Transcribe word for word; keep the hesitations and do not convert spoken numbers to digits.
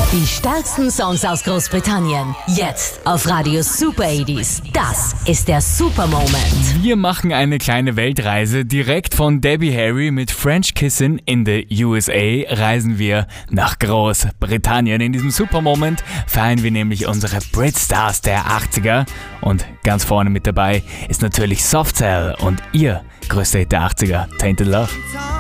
Die stärksten Songs aus Großbritannien. Jetzt auf Radio Super achtziger. Das ist der Super Moment. Wir machen eine kleine Weltreise. Direkt von Debbie Harry mit French Kissin' in the U S A reisen wir nach Großbritannien. In diesem Super Moment feiern wir nämlich unsere Britstars der achtziger. Und ganz vorne mit dabei ist natürlich Soft Cell und ihr größter Hit der achtziger, Tainted Love.